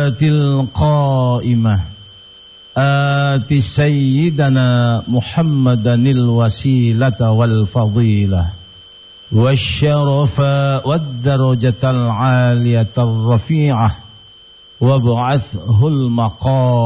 الصلاة القائمة آت سيدنا محمدا الوسيلة والفضيلة والشرف والدرجة العالية الرفيعة وابعثه المقام